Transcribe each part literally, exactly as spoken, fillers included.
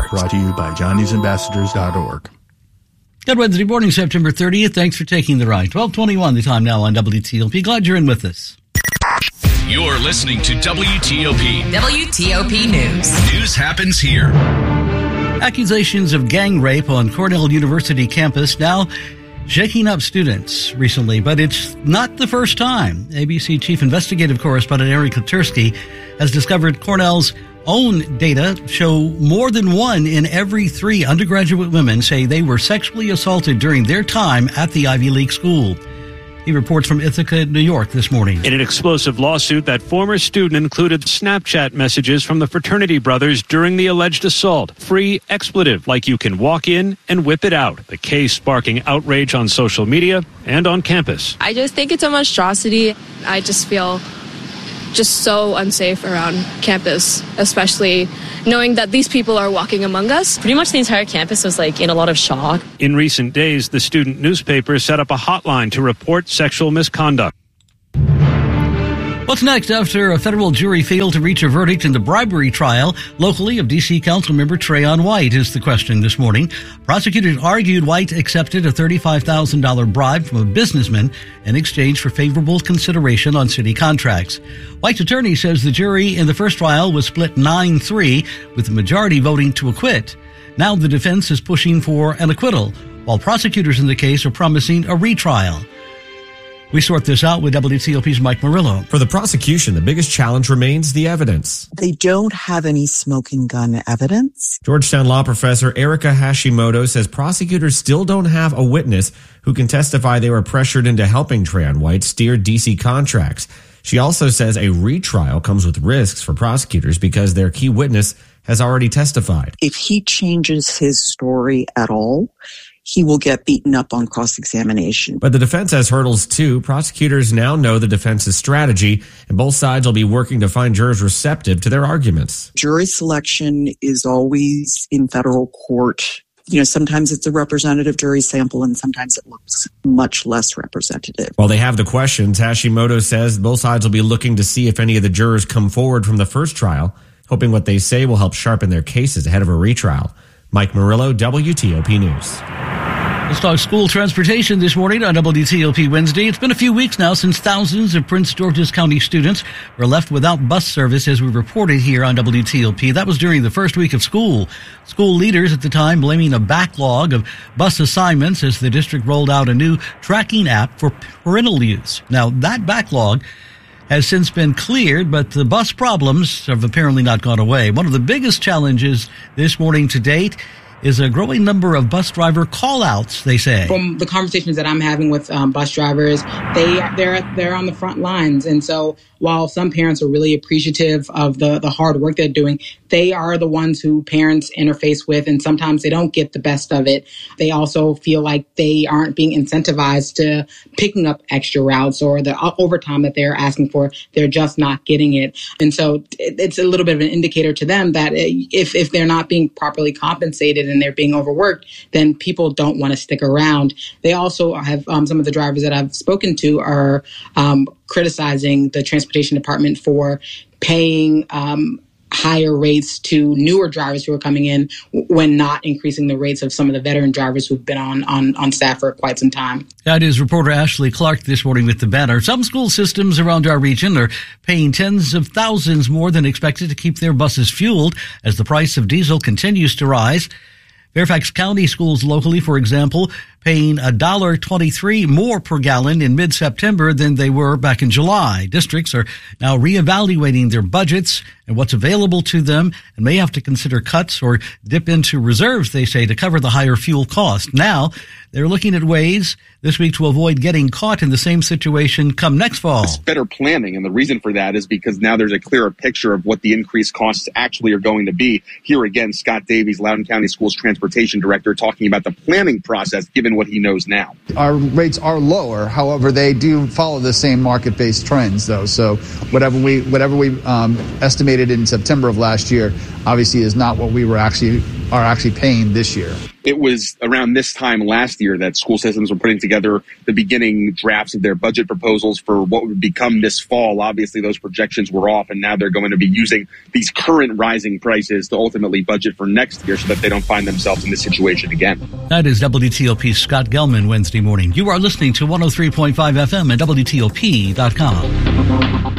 Stars. Brought to you by Johnny's Ambassadors dot org. Good Wednesday morning, September thirtieth. Thanks for taking the ride. twelve twenty-one the time now on W T O P. Glad you're in with us. You're listening to W T O P. W T O P News. News happens here. Accusations of gang rape on Cornell University campus now shaking up students recently, but it's not the first time. A B C Chief Investigative Correspondent Eric Latursky has discovered Cornell's own data show more than one in every three undergraduate women say they were sexually assaulted during their time at the Ivy League school. He reports from Ithaca, New York this morning. In an explosive lawsuit, that former student included Snapchat messages from the fraternity brothers during the alleged assault. Free expletive, like you can walk in and whip it out. The case sparking outrage on social media and on campus. I just think it's a monstrosity. I just feel just so unsafe around campus, especially knowing that these people are walking among us. Pretty much the entire campus was like in a lot of shock. In recent days, the student newspaper set up a hotline to report sexual misconduct. What's next after a federal jury failed to reach a verdict in the bribery trial locally of D C Councilmember Trayon White is the question this morning. Prosecutors argued White accepted a thirty-five thousand dollars bribe from a businessman in exchange for favorable consideration on city contracts. White's attorney says the jury in the first trial was split nine three, with the majority voting to acquit. Now the defense is pushing for an acquittal, while prosecutors in the case are promising a retrial. We sort this out with W T O P's Mike Murillo. For the prosecution, the biggest challenge remains the evidence. They don't have any smoking gun evidence. Georgetown law professor Erica Hashimoto says prosecutors still don't have a witness who can testify they were pressured into helping Trayon White steer D C contracts. She also says a retrial comes with risks for prosecutors because their key witness has already testified. If he changes his story at all, he will get beaten up on cross-examination. But the defense has hurdles too. Prosecutors now know the defense's strategy, and both sides will be working to find jurors receptive to their arguments. Jury selection is always in federal court. You know, sometimes it's a representative jury sample, and sometimes it looks much less representative. While they have the questions, Hashimoto says both sides will be looking to see if any of the jurors come forward from the first trial, hoping what they say will help sharpen their cases ahead of a retrial. Mike Murillo, W T O P News. Let's talk school transportation this morning on W T O P Wednesday. It's been a few weeks now since thousands of Prince George's County students were left without bus service, as we reported here on W T O P. That was during the first week of school. School leaders at the time blaming a backlog of bus assignments as the district rolled out a new tracking app for parental use. Now, that backlog has since been cleared, but the bus problems have apparently not gone away. One of the biggest challenges this morning to date is a growing number of bus driver call-outs, they say. From the conversations that I'm having with um, bus drivers, they, they're they're on the front lines. And so while some parents are really appreciative of the, the hard work they're doing, they are the ones who parents interface with, and sometimes they don't get the best of it. They also feel like they aren't being incentivized to picking up extra routes, or the overtime that they're asking for, they're just not getting it. And so it's a little bit of an indicator to them that if, if they're not being properly compensated and they're being overworked, then people don't want to stick around. They also have um, some of the drivers that I've spoken to are um, criticizing the transportation department for paying um, higher rates to newer drivers who are coming in when not increasing the rates of some of the veteran drivers who've been on, on, on staff for quite some time. That is reporter Ashley Clark this morning with the banner. Some school systems around our region are paying tens of thousands more than expected to keep their buses fueled as the price of diesel continues to rise. Fairfax County schools locally, for example, paying one dollar and twenty-three cents more per gallon in mid-September than they were back in July. Districts are now reevaluating their budgets and what's available to them and may have to consider cuts or dip into reserves, they say, to cover the higher fuel cost. Now, they're looking at ways this week to avoid getting caught in the same situation come next fall. It's better planning, and the reason for that is because now there's a clearer picture of what the increased costs actually are going to be. Here again, Scott Davies, Loudoun County Schools Transportation Director, talking about the planning process given what he knows now. Our rates are lower, however, they do follow the same market-based trends, though. So whatever we whatever we um, estimated in September of last year, obviously, is not what we were actually are actually paying this year. It was around this time last year that school systems were putting together the beginning drafts of their budget proposals for what would become this fall. Obviously, those projections were off, and now they're going to be using these current rising prices to ultimately budget for next year so that they don't find themselves in this situation again. That is W T O P's Scott Gelman Wednesday morning. You are listening to one oh three point five F M at W T O P dot com.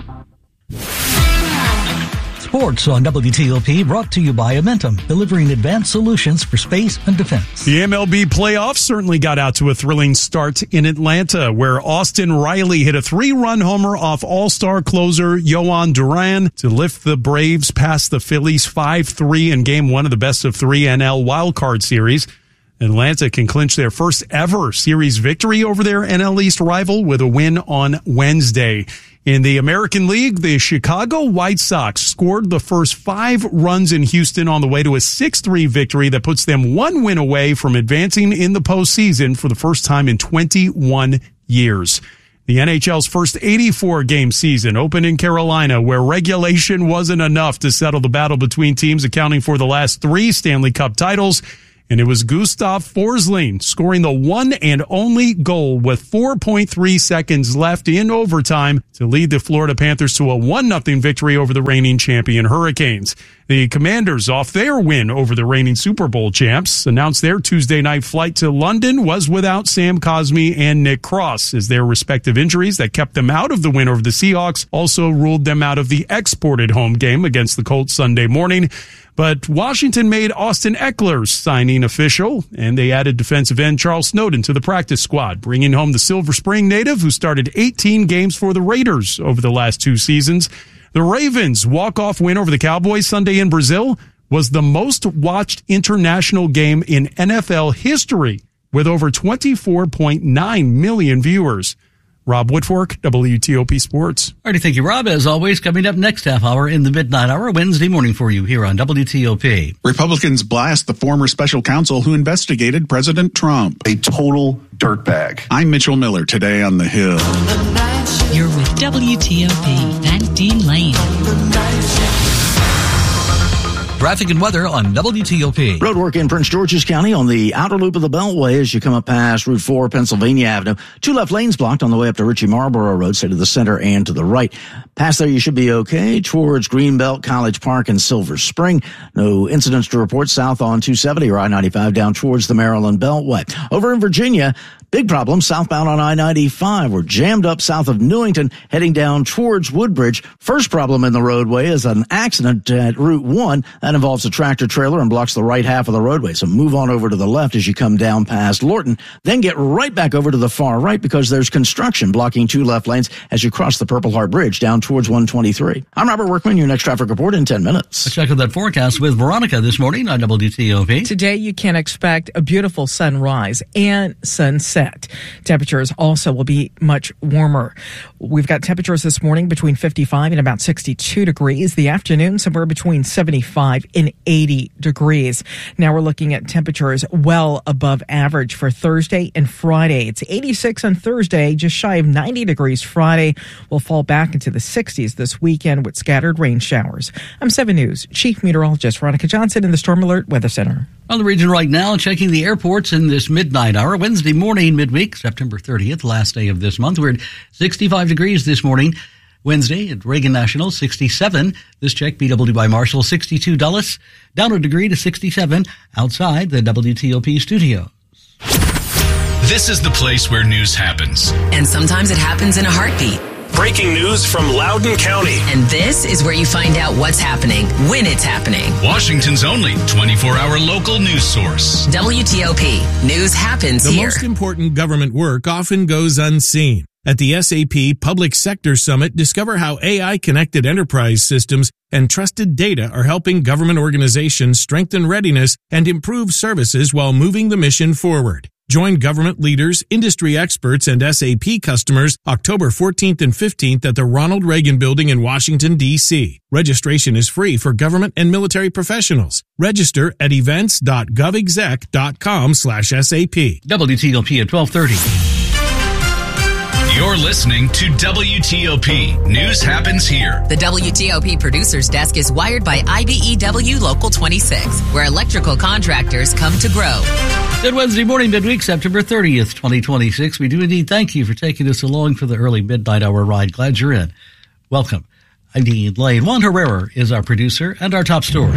Sports on W T O P brought to you by Amentum, delivering advanced solutions for space and defense. The M L B playoffs certainly got out to a thrilling start in Atlanta, where Austin Riley hit a three-run homer off all-star closer Yohan Duran to lift the Braves past the Phillies five three in game one of the best of three N L wildcard series. Atlanta can clinch their first ever series victory over their N L East rival with a win on Wednesday. In the American League, the Chicago White Sox scored the first five runs in Houston on the way to a six three victory that puts them one win away from advancing in the postseason for the first time in twenty-one years. The N H L's first eighty-four game season opened in Carolina, where regulation wasn't enough to settle the battle between teams accounting for the last three Stanley Cup titles. And it was Gustav Forsling scoring the one and only goal with four point three seconds left in overtime to lead the Florida Panthers to a one nothing victory over the reigning champion Hurricanes. The Commanders, off their win over the reigning Super Bowl champs, announced their Tuesday night flight to London was without Sam Cosmi and Nick Cross, as their respective injuries that kept them out of the win over the Seahawks also ruled them out of the exported home game against the Colts Sunday morning. But Washington made Austin Eckler's signing official, and they added defensive end Charles Snowden to the practice squad, bringing home the Silver Spring native who started eighteen games for the Raiders over the last two seasons. The Ravens' walk-off win over the Cowboys Sunday in Brazil was the most watched international game in N F L history, with over twenty-four point nine million viewers. Rob Woodfork, W T O P Sports. All right, thank you, Rob. As always, coming up next half hour in the midnight hour, Wednesday morning for you here on W T O P. Republicans blast the former special counsel who investigated President Trump. A total dirtbag. I'm Mitchell Miller, today on The Hill. You're with W T O P and Dean Lane. Traffic and weather on W T O P. Roadwork in Prince George's County on the outer loop of the Beltway as you come up past Route four, Pennsylvania Avenue. Two left lanes blocked on the way up to Ritchie Marlboro Road, say to the center and to the right. Past there, you should be okay. Towards Greenbelt, College Park, and Silver Spring. No incidents to report south on two seventy or I ninety-five down towards the Maryland Beltway. Over in Virginia, big problem southbound on I ninety-five. We're jammed up south of Newington, heading down towards Woodbridge. First problem in the roadway is an accident at Route one. That involves a tractor trailer and blocks the right half of the roadway. So move on over to the left as you come down past Lorton. Then get right back over to the far right because there's construction blocking two left lanes as you cross the Purple Heart Bridge down towards one twenty-three. I'm Robert Workman, your next traffic report in ten minutes. Let's check out that forecast with Veronica this morning on W T O P. Today you can expect a beautiful sunrise and sunset. Temperatures also will be much warmer. We've got temperatures this morning between fifty-five and about sixty-two degrees. The afternoon somewhere between seventy-five and eighty degrees. Now we're looking at temperatures well above average for Thursday and Friday. It's eighty-six on Thursday, just shy of ninety degrees Friday. We'll fall back into the sixties this weekend with scattered rain showers. I'm seven News Chief Meteorologist Veronica Johnson in the Storm Alert Weather Center. On the region right now, checking the airports in this midnight hour, Wednesday morning, midweek, September thirtieth, last day of this month. We're at sixty-five degrees this morning. Wednesday at Reagan National, sixty-seven. This check, B W by Marshall, sixty-two Dulles. Down a degree to sixty-seven outside the W T O P studio. This is the place where news happens. And sometimes it happens in a heartbeat. Breaking news from Loudoun County. And this is where you find out what's happening, when it's happening. Washington's only twenty-four hour local news source. W T O P. News happens the here. The most important government work often goes unseen. At the S A P Public Sector Summit, discover how A I-connected enterprise systems and trusted data are helping government organizations strengthen readiness and improve services while moving the mission forward. Join government leaders, industry experts, and S A P customers October fourteenth and fifteenth at the Ronald Reagan Building in Washington, D C Registration is free for government and military professionals. Register at events.govexec.com slash SAP. W T O P at twelve thirty. You're listening to W T O P. News happens here. The W T O P producer's desk is wired by I B E W Local twenty-six, where electrical contractors come to grow. Good Wednesday morning, midweek, September thirtieth, twenty twenty-six. We do indeed thank you for taking us along for the early midnight hour ride. Glad you're in. Welcome. I'm Dean Lane. Juan Herrera is our producer and our top story.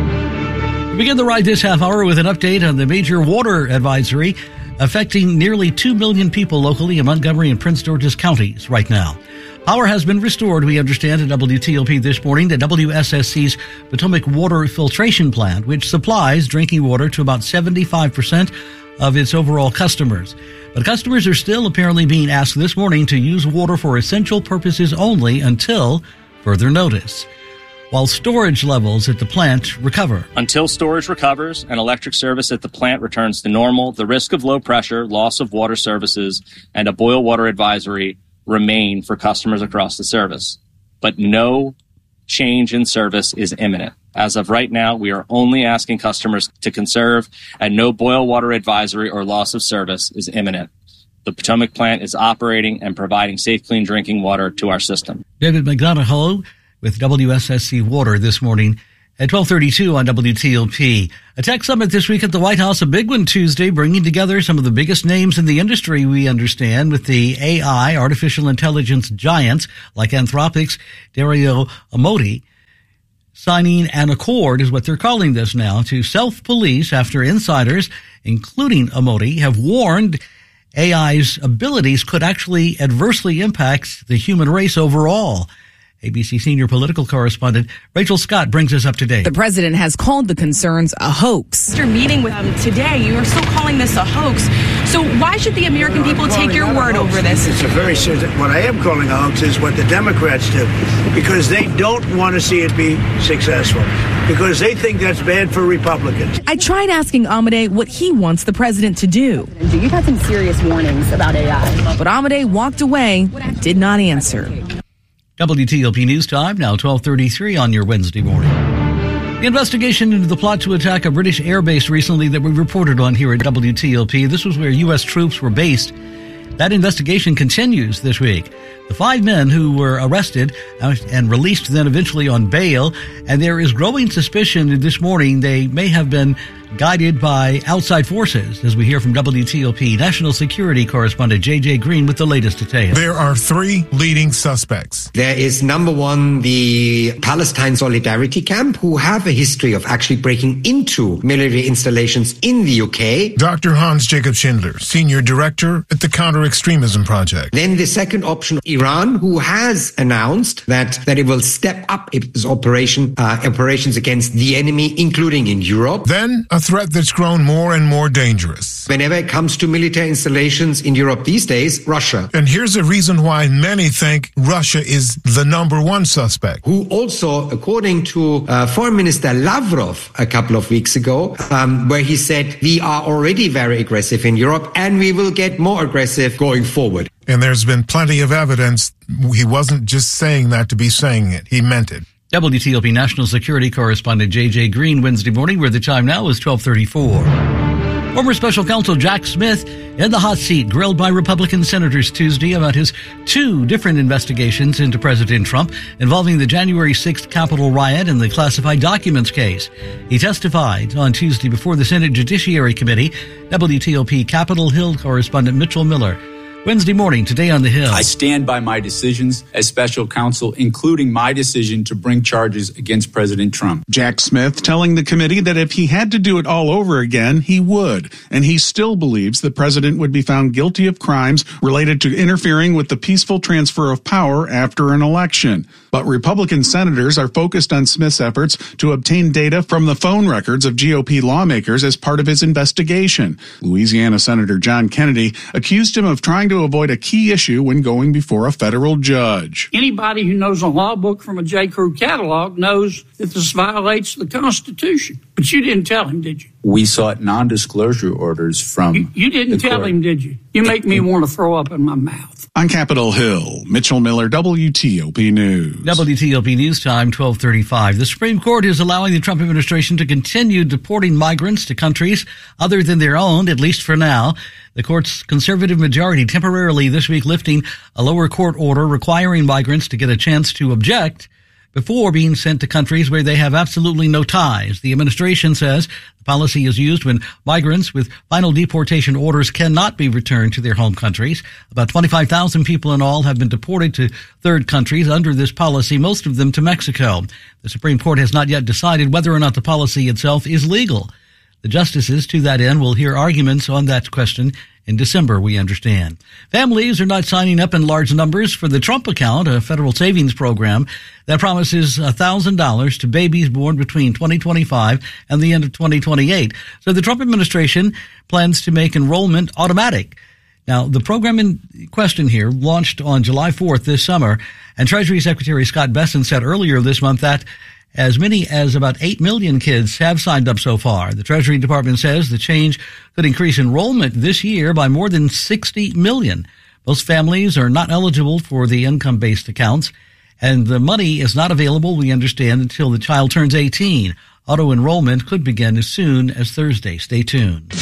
We begin the ride this half hour with an update on the major water advisory affecting nearly two million people locally in Montgomery and Prince George's counties right now. Power has been restored, we understand, at W T O P this morning to W S S C's Potomac Water Filtration Plant, which supplies drinking water to about seventy-five percent of its overall customers. But customers are still apparently being asked this morning to use water for essential purposes only until further notice, while storage levels at the plant recover. Until storage recovers and electric service at the plant returns to normal, the risk of low pressure, loss of water services, and a boil water advisory remain for customers across the service. But no change in service is imminent. As of right now, we are only asking customers to conserve, and no boil water advisory or loss of service is imminent. The Potomac plant is operating and providing safe, clean drinking water to our system. David McDonough with W S S C Water this morning at twelve thirty-two on W T O P. A tech summit this week at the White House, a big one Tuesday, bringing together some of the biggest names in the industry, we understand, with the A I, artificial intelligence giants like Anthropic's Dario Amodei, signing an accord, is what they're calling this now, to self-police after insiders, including Amodei, have warned A I's abilities could actually adversely impact the human race overall. A B C senior political correspondent Rachel Scott brings us up to date. The president has called the concerns a hoax. After meeting with them today, you are still calling this a hoax. So why should the American people take your word over this? It's a very what I am calling a hoax is what the Democrats do, because they don't want to see it be successful, because they think that's bad for Republicans. I tried asking Amodei what he wants the president to do. You've had some serious warnings about A I. But Amodei walked away, did not answer. W T O P News Time, now twelve thirty-three on your Wednesday morning. The investigation into the plot to attack a British airbase recently that we reported on here at W T O P. This was where U S troops were based. That investigation continues this week. The five men who were arrested and released then eventually on bail, and there is growing suspicion this morning they may have been guided by outside forces, as we hear from W T O P national security correspondent J J Green with the latest details. There are three leading suspects. There is number one, the Palestine Solidarity Camp, who have a history of actually breaking into military installations in the U K. Doctor Hans Jacob Schindler, senior director at the Counter-Extremism Project. Then the second option, Iran, who has announced that, that it will step up its operation uh, operations against the enemy, including in Europe. Then a threat that's grown more and more dangerous. Whenever it comes to military installations in Europe these days, Russia. And here's a reason why many think Russia is the number one suspect. Who also, according to uh, Foreign Minister Lavrov a couple of weeks ago, um, where he said, we are already very aggressive in Europe and we will get more aggressive going forward. And there's been plenty of evidence he wasn't just saying that to be saying it. He meant it. W T O P national security correspondent J J Green, Wednesday morning, where the time now is twelve thirty-four. Former special counsel Jack Smith in the hot seat, grilled by Republican senators Tuesday about his two different investigations into President Trump involving the January sixth Capitol riot and the classified documents case. He testified on Tuesday before the Senate Judiciary Committee. W T O P Capitol Hill correspondent Mitchell Miller. Wednesday morning, today on the Hill. I stand by my decisions as special counsel, including my decision to bring charges against President Trump. Jack Smith telling the committee that if he had to do it all over again, he would. And he still believes the president would be found guilty of crimes related to interfering with the peaceful transfer of power after an election. But Republican senators are focused on Smith's efforts to obtain data from the phone records of G O P lawmakers as part of his investigation. Louisiana Senator John Kennedy accused him of trying to to avoid a key issue when going before a federal judge. Anybody who knows a law book from a J. Crew catalog knows that this violates the Constitution. But you didn't tell him, did you? We sought non-disclosure orders from You, you didn't tell court. him, did you? You make me want to throw up in my mouth. On Capitol Hill, Mitchell Miller, W T O P News. W T O P News Time, twelve thirty-five. The Supreme Court is allowing the Trump administration to continue deporting migrants to countries other than their own, at least for now. The court's conservative majority temporarily temporarily this week lifting a lower court order requiring migrants to get a chance to object before being sent to countries where they have absolutely no ties. The administration says the policy is used when migrants with final deportation orders cannot be returned to their home countries. About twenty-five thousand people in all have been deported to third countries under this policy, most of them to Mexico. The Supreme Court has not yet decided whether or not the policy itself is legal. The justices, to that end, will hear arguments on that question in December, we understand. Families are not signing up in large numbers for the Trump account, a federal savings program that promises one thousand dollars to babies born between twenty twenty-five and the end of twenty twenty-eight. So the Trump administration plans to make enrollment automatic. Now, the program in question here launched on July fourth this summer, and Treasury Secretary Scott Bessent said earlier this month that as many as about eight million kids have signed up so far. The Treasury Department says the change could increase enrollment this year by more than sixty million. Most families are not eligible for the income-based accounts, and the money is not available, we understand, until the child turns eighteen. Auto enrollment could begin as soon as Thursday. Stay tuned.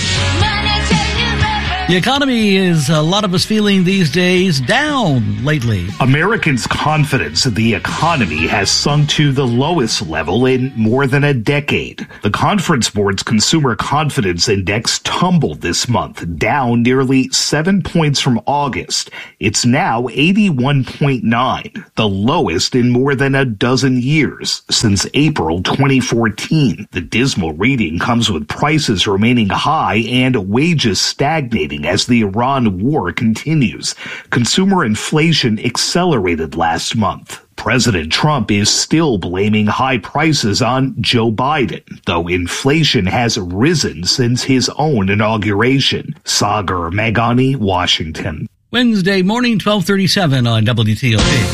The economy is a lot of us feeling these days down lately. Americans' confidence in the economy has sunk to the lowest level in more than a decade. The Conference Board's Consumer Confidence Index tumbled this month, down nearly seven points from August. It's now eighty-one point nine, the lowest in more than a dozen years, since April twenty fourteen. The dismal reading comes with prices remaining high and wages stagnating as the Iran war continues. Consumer inflation accelerated last month. President Trump is still blaming high prices on Joe Biden, though inflation has risen since his own inauguration. Sagar Meghani, Washington. Wednesday morning, twelve thirty-seven on W T O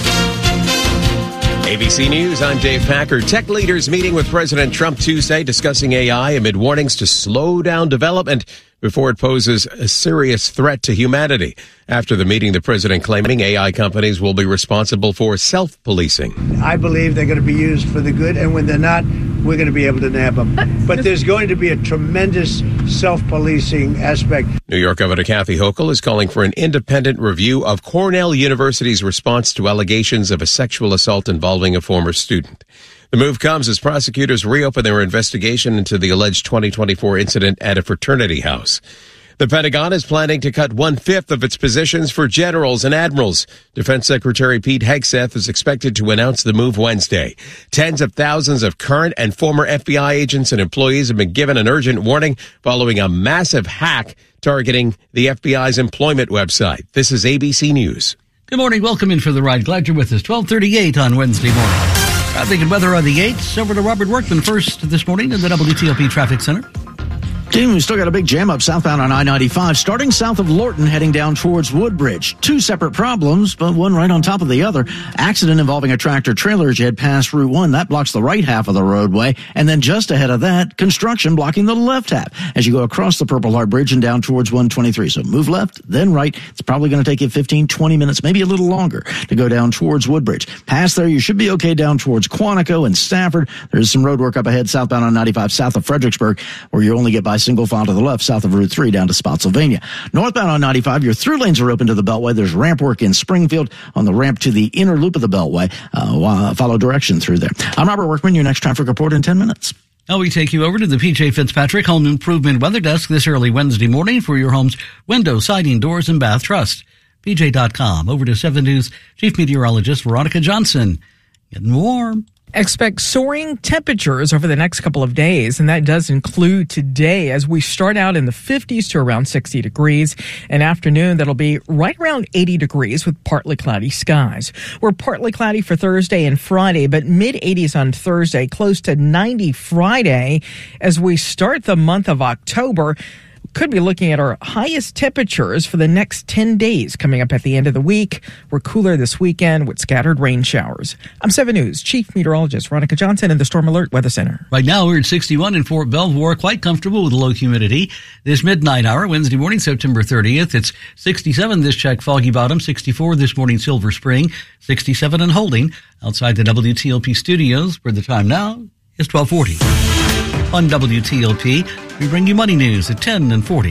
P. A B C News, I'm Dave Packer. Tech leaders meeting with President Trump Tuesday discussing A I amid warnings to slow down development before it poses a serious threat to humanity. After the meeting, the president claiming A I companies will be responsible for self-policing. I believe they're going to be used for the good, and when they're not, we're going to be able to nab them. But there's going to be a tremendous self-policing aspect. New York Governor Kathy Hochul is calling for an independent review of Cornell University's response to allegations of a sexual assault involving a former student. The move comes as prosecutors reopen their investigation into the alleged twenty twenty-four incident at a fraternity house. The Pentagon is planning to cut one-fifth of its positions for generals and admirals. Defense Secretary Pete Hegseth is expected to announce the move Wednesday. Tens of thousands of current and former F B I agents and employees have been given an urgent warning following a massive hack targeting the F B I's employment website. This is A B C News. Good morning. Welcome in for the ride. Glad you're with us. twelve thirty-eight on Wednesday morning. Traffic and weather on the eights. Over to Robert Workman first this morning in the W T O P Traffic Center. Team, we still got a big jam up southbound on I ninety-five, starting south of Lorton, heading down towards Woodbridge. Two separate problems, but one right on top of the other. Accident involving a tractor trailer as you head past Route one. That blocks the right half of the roadway. And then just ahead of that, construction blocking the left half as you go across the Purple Heart Bridge and down towards one twenty-three. So move left, then right. It's probably going to take you fifteen, twenty minutes, maybe a little longer to go down towards Woodbridge. Past there, you should be okay down towards Quantico and Stafford. There's some road work up ahead southbound on ninety-five, south of Fredericksburg, where you only get by single file to the left, south of Route three, down to Spotsylvania. Northbound on ninety-five, your through lanes are open to the Beltway. There's ramp work in Springfield on the ramp to the inner loop of the Beltway. Uh, follow direction through there. I'm Robert Workman, your next traffic report in ten minutes. Now we take you over to the P J Fitzpatrick Home Improvement Weather Desk this early Wednesday morning for your home's window, siding, doors, and bath trust. P J dot com. Over to seven News Chief Meteorologist Veronica Johnson. Getting warm. Expect soaring temperatures over the next couple of days, and that does include today as we start out in the fifties to around sixty degrees. An afternoon that'll be right around eighty degrees with partly cloudy skies. We're partly cloudy for Thursday and Friday, but mid-eighties on Thursday, close to ninety Friday as we start the month of October. Could be looking at our highest temperatures for the next ten days coming up at the end of the week. We're cooler this weekend with scattered rain showers. I'm seven News Chief Meteorologist Veronica Johnson in the Storm Alert Weather Center. Right now we're at sixty-one in Fort Belvoir, quite comfortable with low humidity. This midnight hour, Wednesday morning, September thirtieth, it's sixty-seven this check, Foggy Bottom, sixty-four this morning, Silver Spring, sixty-seven and holding outside the W T O P studios, where the time now is twelve forty. On W T O P, we bring you money news at ten and forty.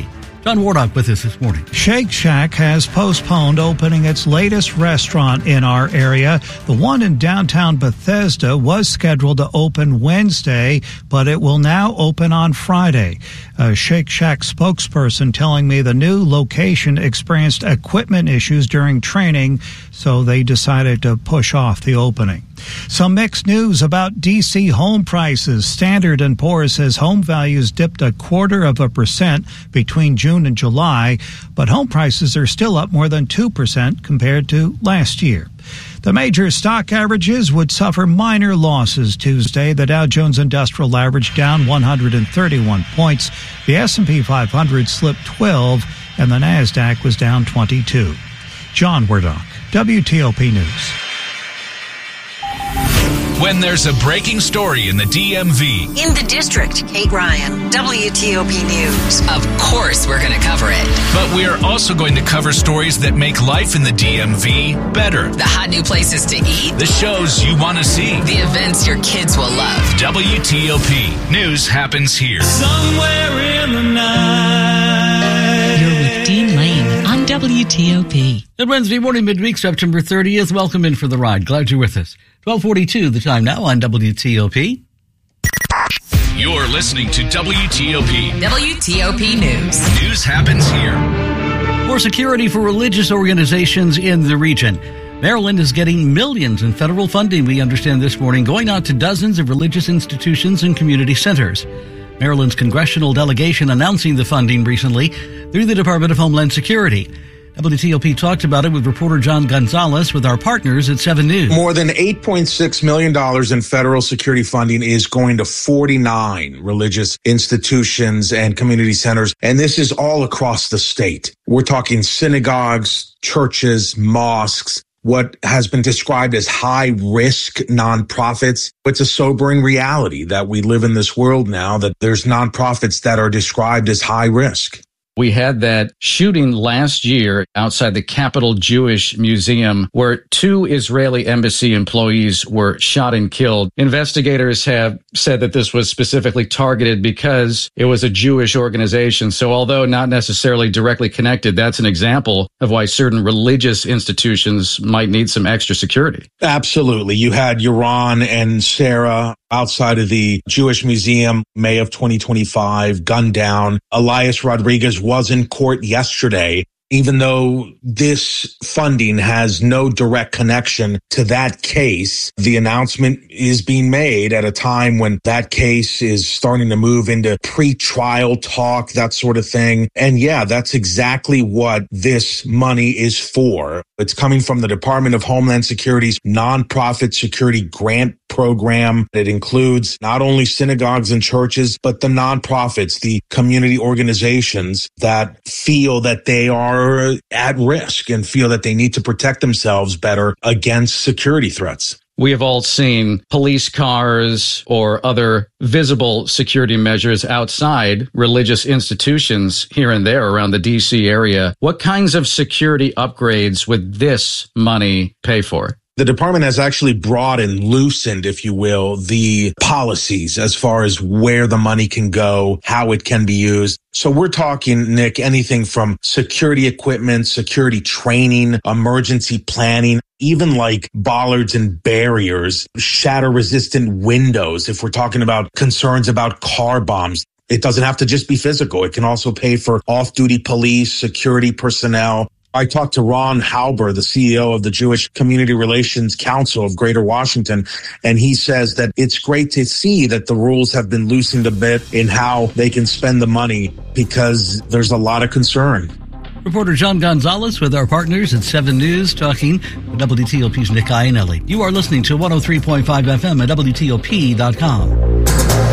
John Wardock with us this morning. Shake Shack has postponed opening its latest restaurant in our area. The one in downtown Bethesda was scheduled to open Wednesday, but it will now open on Friday. A Shake Shack spokesperson telling me the new location experienced equipment issues during training, so they decided to push off the opening. Some mixed news about D C home prices. Standard and Poor's says home values dipped a quarter of a percent between June and July, but home prices are still up more than two percent compared to last year. The major stock averages would suffer minor losses Tuesday. The Dow Jones Industrial Average down one hundred thirty-one points. The S and P five hundred slipped twelve, and the NASDAQ was down twenty-two. John Wardock, W T O P News. When there's a breaking story in the D M V. In the district, Kate Ryan, W T O P News. Of course we're going to cover it. But we are also going to cover stories that make life in the D M V better. The hot new places to eat. The shows you want to see. The events your kids will love. W T O P News happens here. Somewhere in the night. You're with Dean Lane on W T O P. Good Wednesday morning, midweek, September thirtieth. Welcome in for the ride. Glad you're with us. twelve forty-two, the time now on W T O P. You're listening to W T O P. W T O P News. News happens here. More security for religious organizations in the region. Maryland is getting millions in federal funding, we understand this morning, going out to dozens of religious institutions and community centers. Maryland's congressional delegation announcing the funding recently through the Department of Homeland Security. W T O P talked about it with reporter John Gonzalez with our partners at seven News. More than eight point six million dollars in federal security funding is going to forty-nine religious institutions and community centers, and this is all across the state. We're talking synagogues, churches, mosques, what has been described as high-risk nonprofits. It's a sobering reality that we live in this world now, that there's nonprofits that are described as high risk. We had that shooting last year outside the Capitol Jewish Museum where two Israeli embassy employees were shot and killed. Investigators have said that this was specifically targeted because it was a Jewish organization. So although not necessarily directly connected, that's an example of why certain religious institutions might need some extra security. Absolutely. You had Yaron and Sarah outside of the Jewish Museum, May of twenty twenty-five, gunned down. Elias Rodriguez was in court yesterday. Even though this funding has no direct connection to that case, the announcement is being made at a time when that case is starting to move into pre-trial talk, that sort of thing. And yeah, that's exactly what this money is for. It's coming from the Department of Homeland Security's nonprofit security grant program. It includes not only synagogues and churches, but the nonprofits, the community organizations that feel that they are at risk and feel that they need to protect themselves better against security threats. We have all seen police cars or other visible security measures outside religious institutions here and there around the D C area. What kinds of security upgrades would this money pay for? The department has actually broadened, loosened, if you will, the policies as far as where the money can go, how it can be used. So we're talking, Nick, anything from security equipment, security training, emergency planning, even like bollards and barriers, shatter-resistant windows, if we're talking about concerns about car bombs. It doesn't have to just be physical. It can also pay for off-duty police, security personnel. I talked to Ron Halber, the C E O of the Jewish Community Relations Council of Greater Washington, and he says that it's great to see that the rules have been loosened a bit in how they can spend the money because there's a lot of concern. Reporter John Gonzalez with our partners at seven News talking with W T O P's Nick Iannelli. You are listening to one oh three point five F M at W T O P dot com.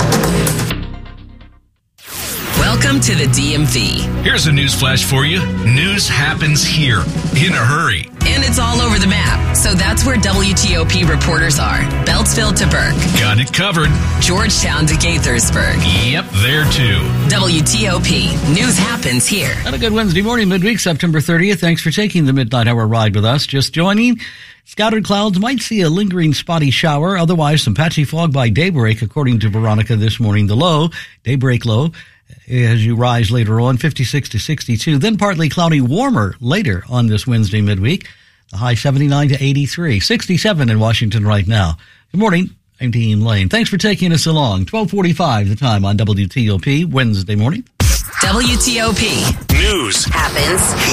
Welcome to the D M V. Here's a news flash for you. News happens here in a hurry. And it's all over the map. So that's where W T O P reporters are. Beltsville to Burke. Got it covered. Georgetown to Gaithersburg. Yep, there too. W T O P. News happens here. And a good Wednesday morning, midweek, September thirtieth. Thanks for taking the Midnight Hour ride with us. Just joining. Scattered clouds might see a lingering spotty shower. Otherwise, some patchy fog by daybreak, according to Veronica this morning. The low, daybreak low, as you rise later on, fifty-six to sixty-two. Then partly cloudy, warmer later on this Wednesday midweek. The high seventy-nine to eighty-three. sixty-seven in Washington right now. Good morning. I'm Dean Lane. Thanks for taking us along. twelve forty-five the time on W T O P Wednesday morning. W T O P News happens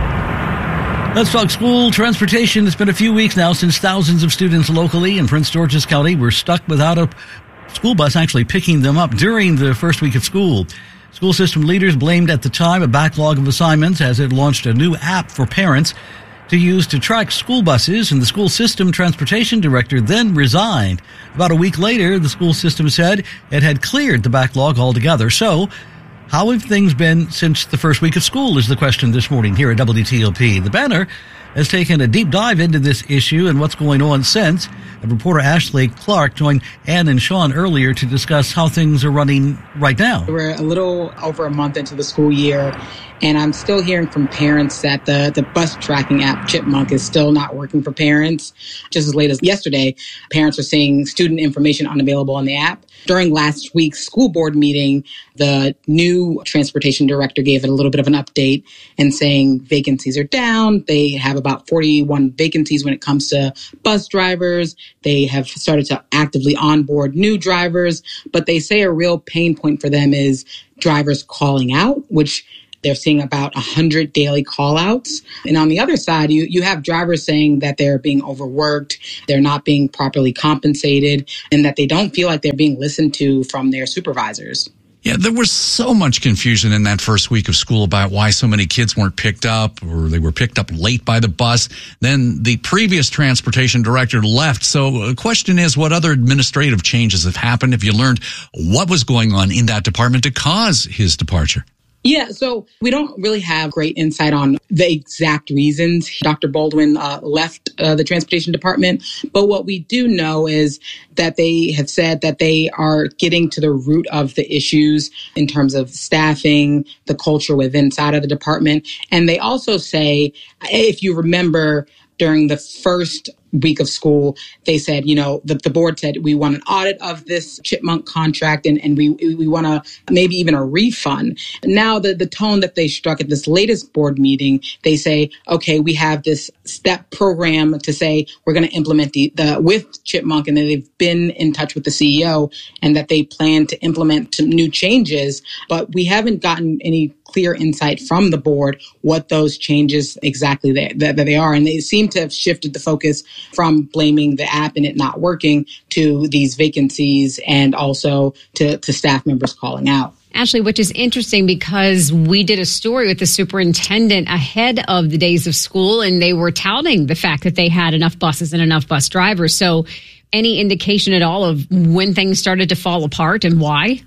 here. Let's talk school transportation. It's been a few weeks now since thousands of students locally in Prince George's County were stuck without a school bus actually picking them up during the first week of school. School system leaders blamed at the time a backlog of assignments as it launched a new app for parents to use to track school buses, and the school system transportation director then resigned. About a week later, the school system said it had cleared the backlog altogether. So, how have things been since the first week of school is the question this morning here at W T O P. The Banner has taken a deep dive into this issue and what's going on since. And reporter Ashley Clark joined Ann and Sean earlier to discuss how things are running right now. We're a little over a month into the school year, and I'm still hearing from parents that the, the bus tracking app, Chipmunk, is still not working for parents. Just as late as yesterday, parents are seeing student information unavailable on the app. During last week's school board meeting, the new transportation director gave it a little bit of an update and saying vacancies are down. They have about forty-one vacancies when it comes to bus drivers. They have started to actively onboard new drivers, but they say a real pain point for them is drivers calling out, which they're seeing about one hundred daily call-outs. And on the other side, you, you have drivers saying that they're being overworked, they're not being properly compensated, and that they don't feel like they're being listened to from their supervisors. Yeah, there was so much confusion in that first week of school about why so many kids weren't picked up, or they were picked up late by the bus. Then the previous transportation director left. So the question is, what other administrative changes have happened? Have you learned what was going on in that department to cause his departure? Yeah, so we don't really have great insight on the exact reasons Doctor Baldwin uh, left uh, the transportation department. But what we do know is that they have said that they are getting to the root of the issues in terms of staffing, the culture within inside of the department. And they also say, if you remember, during the first week of school, they said, you know, the, the board said, we want an audit of this Chipmunk contract and, and we we want to maybe even a refund. Now, the, the tone that they struck at this latest board meeting, they say, okay, we have this step program to say we're going to implement the, the with Chipmunk, and that they've been in touch with the C E O and that they plan to implement some new changes. But we haven't gotten any clear insight from the board what those changes exactly they, that, that they are. And they seem to have shifted the focus from blaming the app and it not working to these vacancies and also to, to staff members calling out. Ashley, which is interesting because we did a story with the superintendent ahead of the days of school, and they were touting the fact that they had enough buses and enough bus drivers. So any indication at all of when things started to fall apart and why?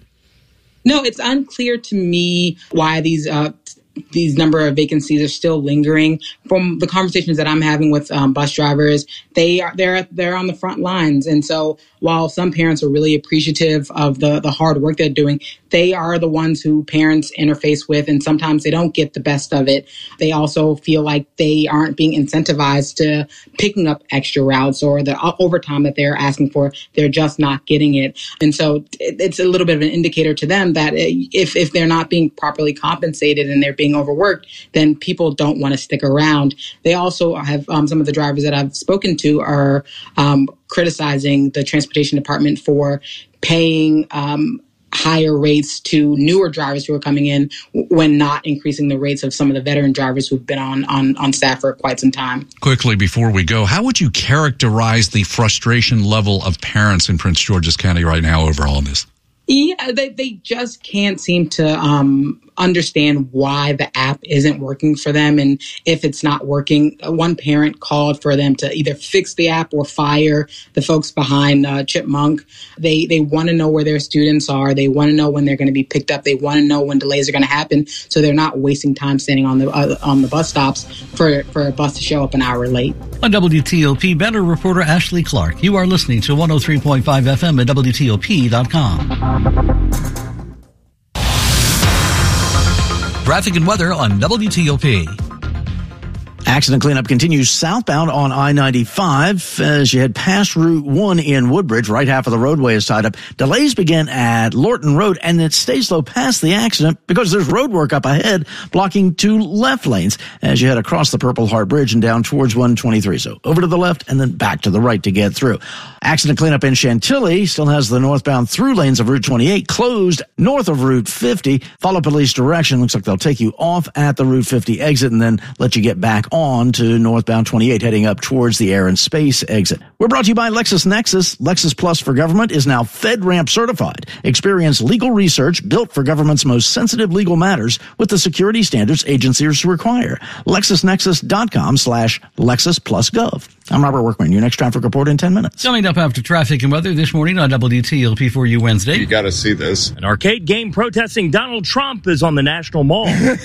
No, it's unclear to me why these uh, these number of vacancies are still lingering. From the conversations that I'm having with um, bus drivers, they are they're they're on the front lines, and so while some parents are really appreciative of the the hard work they're doing, they are the ones who parents interface with, and sometimes they don't get the best of it. They also feel like they aren't being incentivized to picking up extra routes or the overtime that they're asking for. They're just not getting it, and so it's a little bit of an indicator to them that if if they're not being properly compensated and they're being overworked, then people don't want to stick around. They also have um, some of the drivers that I've spoken to are um, criticizing the transportation department for paying um, higher rates to newer drivers who are coming in when not increasing the rates of some of the veteran drivers who've been on, on, on staff for quite some time. Quickly before we go, how would you characterize the frustration level of parents in Prince George's County right now over all of this? Yeah, they, they just can't seem to um, understand why the app isn't working for them. And if it's not working, one parent called for them to either fix the app or fire the folks behind uh, Chipmunk. They they want to know where their students are. They want to know when they're going to be picked up. They want to know when delays are going to happen, so they're not wasting time standing on the uh, on the bus stops for, for a bus to show up an hour late. On W T O P, Banner reporter Ashley Clark. You are listening to one oh three point five F M at W T O P dot com. Traffic and weather on W T O P. Accident cleanup continues southbound on I ninety-five as you head past Route one in Woodbridge. Right half of the roadway is tied up. Delays begin at Lorton Road, and it stays slow past the accident because there's road work up ahead blocking two left lanes as you head across the Purple Heart Bridge and down towards one twenty-three. So over to the left and then back to the right to get through. Accident cleanup in Chantilly still has the northbound through lanes of Route twenty-eight closed north of Route fifty. Follow police direction. Looks like they'll take you off at the Route fifty exit and then let you get back on to northbound twenty-eight heading up towards the Air and Space exit. We're brought to you by LexisNexis. Lexus Plus for Government is now FedRAMP certified. Experience legal research built for government's most sensitive legal matters with the security standards agencies require. LexisNexis.com slash Lexus Plus Gov. I'm Robert Workman. Your next traffic report in ten minutes. Coming up after traffic and weather this morning on W T L P for you Wednesday. You got to see this. An arcade game protesting Donald Trump is on the National Mall.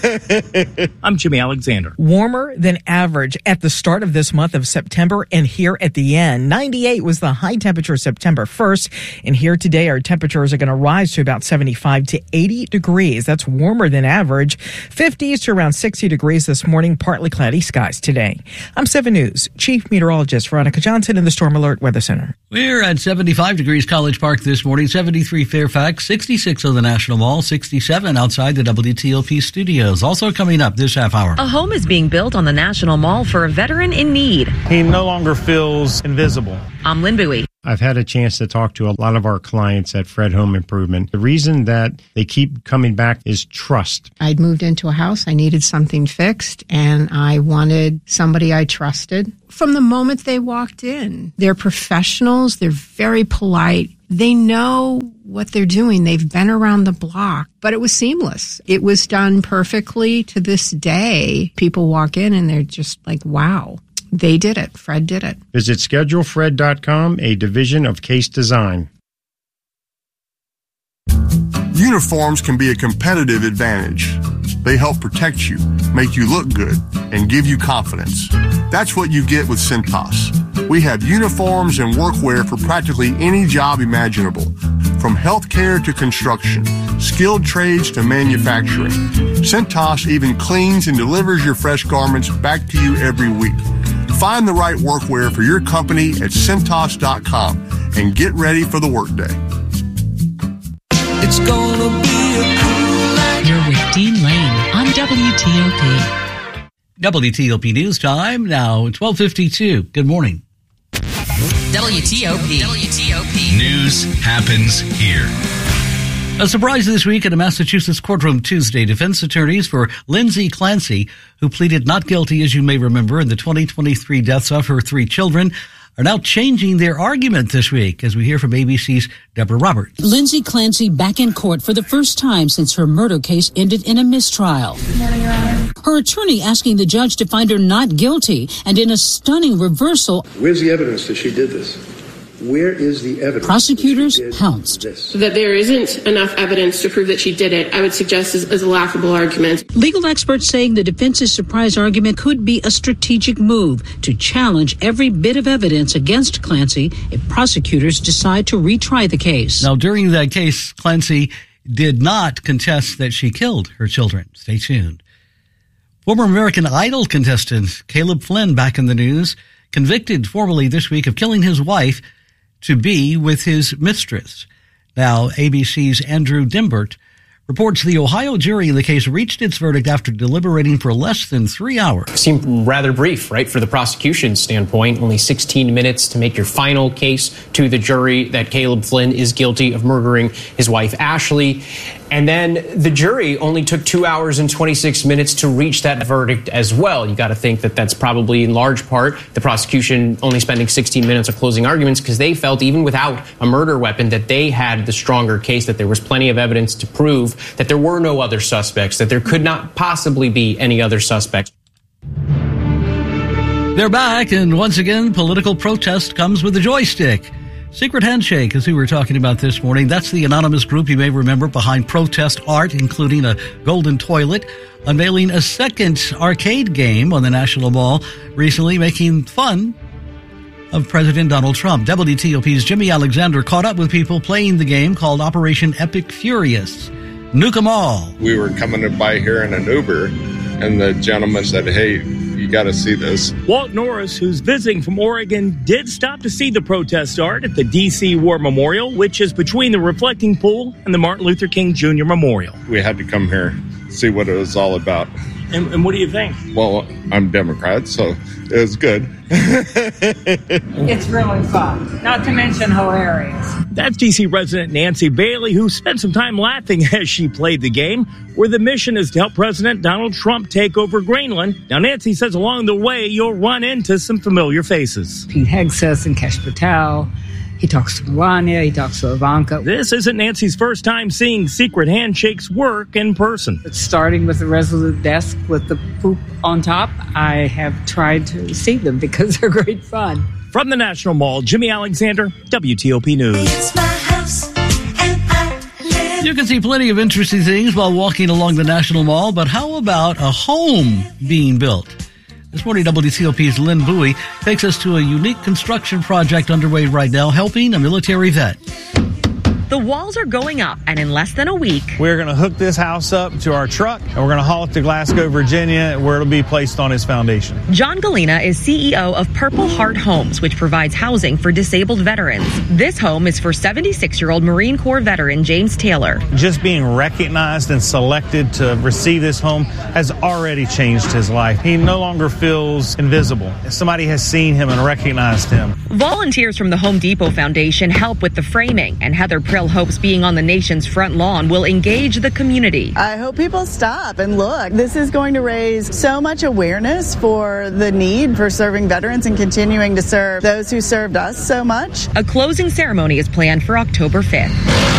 I'm Jimmy Alexander. Warmer than average at the start of this month of September and here at the end. ninety-eight was the high temperature September first. And here today, our temperatures are going to rise to about seventy-five to eighty degrees. That's warmer than average. fifties to around sixty degrees this morning. Partly cloudy skies today. I'm seven News Chief Meteorologist Veronica Johnson in the Storm Alert Weather Center. We're at seventy-five degrees College Park this morning, seventy-three Fairfax, sixty-six on the National Mall, sixty-seven outside the W T L P studios. Also coming up this half hour. A home is being built on the National Mall for a veteran in need. He no longer feels invisible. I'm Lynn Bowie. I've had a chance to talk to a lot of our clients at Fred Home Improvement. The reason that they keep coming back is trust. I'd moved into a house. I needed something fixed, and I wanted somebody I trusted. From the moment they walked in, they're professionals. They're very polite. They know what they're doing. They've been around the block, but it was seamless. It was done perfectly to this day. People walk in and they're just like, wow. They did it. Fred did it. Visit schedule fred dot com, a division of Case Design. Uniforms can be a competitive advantage. They help protect you, make you look good, and give you confidence. That's what you get with Cintas. We have uniforms and workwear for practically any job imaginable, from healthcare to construction, skilled trades to manufacturing. Cintas even cleans and delivers your fresh garments back to you every week. Find the right workwear for your company at Cintas dot com and get ready for the workday. It's gonna be a cool night. You're with Dean Lane on W T L P. W T L P News Time, now twelve fifty-two. Good morning. W T O P. W T O P. News happens here. A surprise this week at a Massachusetts courtroom Tuesday. Defense attorneys for Lindsay Clancy, who pleaded not guilty, as you may remember, in the twenty twenty-three deaths of her three children, are now changing their argument this week, as we hear from A B C's Deborah Roberts. Lindsay Clancy back in court for the first time since her murder case ended in a mistrial. Good morning, Your Honor. Her attorney asking the judge to find her not guilty, and in a stunning reversal. Where's the evidence that she did this? Where is the evidence? Prosecutors pounced. That there isn't enough evidence to prove that she did it, I would suggest is, is a laughable argument. Legal experts saying the defense's surprise argument could be a strategic move to challenge every bit of evidence against Clancy if prosecutors decide to retry the case. Now, during that case, Clancy did not contest that she killed her children. Stay tuned. Former American Idol contestant Caleb Flynn back in the news, convicted formally this week of killing his wife to be with his mistress. Now, A B C's Andrew Dimbert reports the Ohio jury in the case reached its verdict after deliberating for less than three hours. Seemed rather brief, right, for the prosecution's standpoint. Only sixteen minutes to make your final case to the jury that Caleb Flynn is guilty of murdering his wife, Ashley. And then the jury only took two hours and twenty-six minutes to reach that verdict as well. You got to think that that's probably in large part the prosecution only spending sixteen minutes of closing arguments because they felt even without a murder weapon that they had the stronger case, that there was plenty of evidence to prove that there were no other suspects, that there could not possibly be any other suspects. They're back, and once again, political protest comes with a joystick. Secret Handshake is who we're talking about this morning. That's the anonymous group you may remember behind protest art, including a golden toilet, unveiling a second arcade game on the National Mall recently, making fun of President Donald Trump. W T O P's Jimmy Alexander caught up with people playing the game called Operation Epic Furious. Nuke 'em all. We were coming by here in an Uber, and the gentleman said, "Hey, You got to see this. Walt Norris, who's visiting from Oregon, did stop to see the protest start at the D C War Memorial, which is between the Reflecting Pool and the Martin Luther King Junior Memorial. We had to come here, see what it was all about. And, and what do you think? Well, I'm Democrat, so it was good. It's really fun, not to mention hilarious. That's D C resident Nancy Bailey, who spent some time laughing as she played the game, where the mission is to help President Donald Trump take over Greenland. Now, Nancy says along the way, you'll run into some familiar faces. Pete Hegseth and Kesh Patel. He talks to Melania. He talks to Ivanka. This isn't Nancy's first time seeing secret handshakes work in person. It's starting with the Resolute desk with the poop on top. I have tried to see them because they're great fun. From the National Mall, Jimmy Alexander, W T O P News. It's my house and I live. You can see plenty of interesting things while walking along the National Mall, but how about a home being built? This morning, W T O P's Lynn Bowie takes us to a unique construction project underway right now, helping a military vet. The walls are going up, and in less than a week, we're going to hook this house up to our truck, and we're going to haul it to Glasgow, Virginia, where it'll be placed on its foundation. John Galena is C E O of Purple Heart Homes, which provides housing for disabled veterans. This home is for seventy-six-year-old Marine Corps veteran James Taylor. Just being recognized and selected to receive this home has already changed his life. He no longer feels invisible. Somebody has seen him and recognized him. Volunteers from the Home Depot Foundation help with the framing, and Heather Prill hopes being on the nation's front lawn will engage the community. I hope people stop and look. This is going to raise so much awareness for the need for serving veterans and continuing to serve those who served us so much. A closing ceremony is planned for October fifth.